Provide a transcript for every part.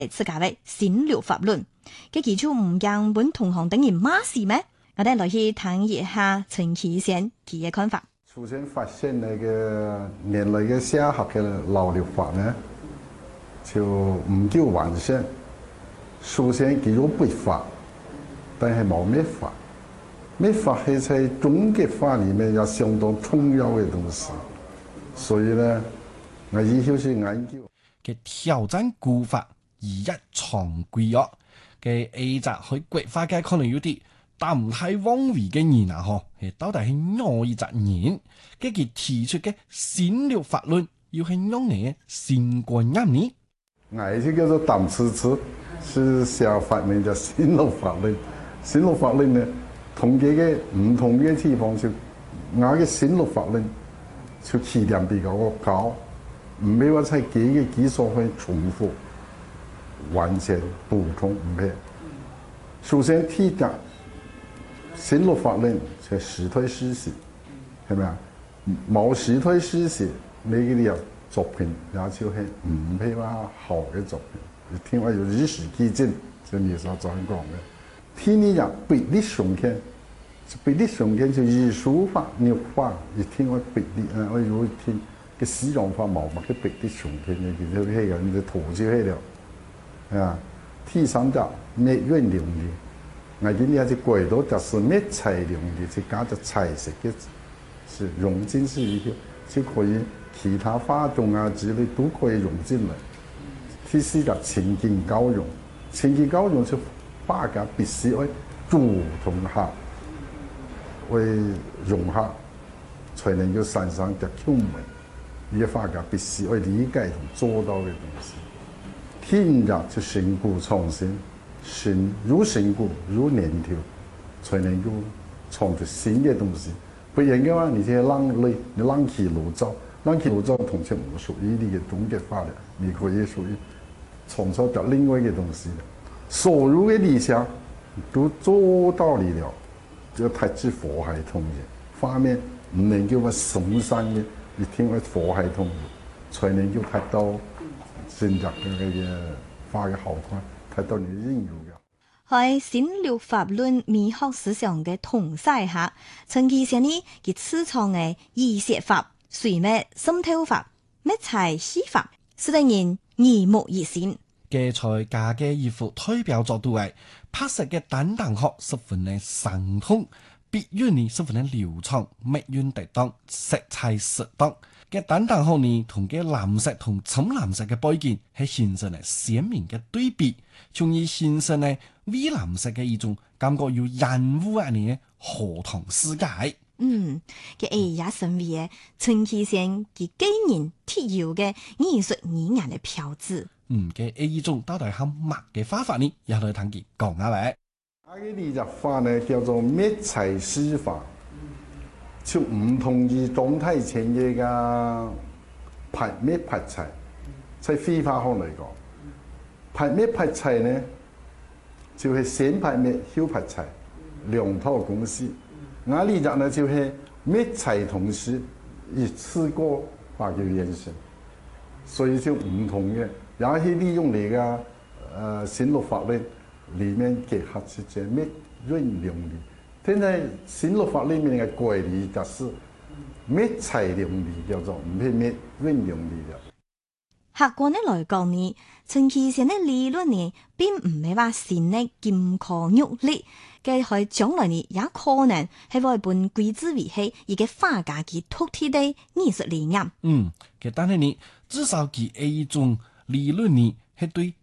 自家嘅新六法論，嘅基礎唔讓本同行等於馬事咩？我哋來去談一下陳其賢佢嘅看法。 首先發現那個原來嘅寫學嘅老六法呢，就唔夠完善。首先佢有筆法，但係冇密法。密法係在中國法裡面有相當重要嘅東西，所以呢，我以後去研究嘅挑戰古法而一常規約嘅 A 集去國法界可能有啲但唔太妄為嘅人啊，嗬，係到底係哪一隻人？嘅佢提出嘅新六法論要係用嚟新觀念呢？ 我就叫做膽吃吃，是小發明叫新六法論。新六法論呢，同幾個唔同嘅地方就我嘅新六法論就起點比較高，唔係話在幾個基礎去重複、完全補充，唔係。首先第一個新六法論係實推實寫，係咪啊？冇實推實寫，你嘅作品也就係唔係話好嘅作品。你聽話有與時俱進，就你所講嘅。第二個比例重建，比例重建就藝術法、肉法，你聽話比例啊，我有聽嘅西洋法冇乜嘅比例重建嘅，其實係人哋圖就係了，啊。第三個滅韻流利。我今年就鬼都就是滅彩龍的，就加咗彩色嘅，是融進去以後，就可以其他花種啊之類都可以融進來。第四個情景交融，情景交融就畫家必須要主同客為融合，才能夠產生嘅窍門。呢個畫家必須要理解同做到嘅東西。第五個就新古創新。入新古入年頭，才能夠創出新嘅東西。不然嘅話，你這些浪起爐灶同時唔屬於你嘅中國法律，你可以屬於創造咗另外嘅東西。所有嘅理想都做到你了，就太之佛系統嘅畫面唔能夠話鬆散嘅，你聽話佛系統才能夠睇到真正嘅畫嘅好看。睇到你應用嘅， 喺新六法論美學思想嘅統曬下，陳其賢呢佢自創嘅醫學法、水墨滲透法、墨彩戲法，使得人耳目一新。 嘅在家嘅一幅推表作度係拍攝嘅單堂學十分嘅生動，筆韻呢十分嘅流暢，墨韻得當，色彩適當。嘅單堂學呢同嘅藍色同深藍色嘅背景係形成咗鮮明嘅對比，從而形成咗蔚藍色嘅一種感覺有人物啊嘅荷塘世界。 嘅也成為嘅陳其賢嘅個人特有嘅藝術語言嘅標誌。 嘅一種到底係乜嘅畫法呢？也來談佢講下嚟。 我嘅呢隻法呢叫做墨彩戲法。就唔同於狀態前嘅個排墨排彩，在繪畫學嚟講，排墨排彩呢就係先排墨後排彩兩套公式。我呢隻呢就係墨彩同時一次過畫嘅原型，所以就唔同嘅，也係利用你個新六法論裡面結合之間墨韻流利。現在新六法裏面嘅規律就是墨彩流利，叫做唔係墨韻流利嘅。 客觀的來講呢，陳其賢的理論呢，並唔係話新的金科玉律，嘅係將來呢也可能係會本歸之為係一個畫家嘅獨特的藝術理念。 但係呢，至少佢係一種理論呢，係對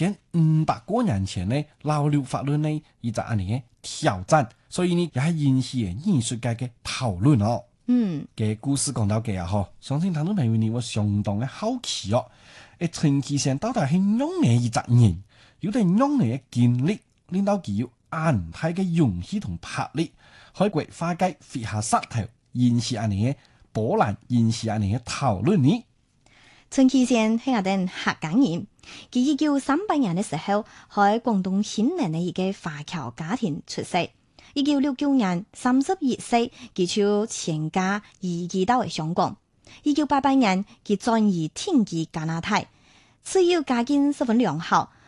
1500多年前呢老六法論呢一隻嘅挑戰。所以呢，也係引起藝術界嘅討論哦。嘅故事講到嘅啊，嗬，相信聽眾朋友你會相當嘅好奇哦。陳其賢到底係用嘅一隻人，有啲用嘅經歷，令到佢有安泰嘅勇氣同魄力，開國花街飛下石頭，引起嘅波瀾，引起嘅討論呢。 陳其賢係我哋客家人，佢1938年嘅時候喺廣東興寧嘅一個華僑家庭出世。1969年31歲，佢就全家移居到香港。1988年，佢轉移定居加拿大，自幼家境十分良好，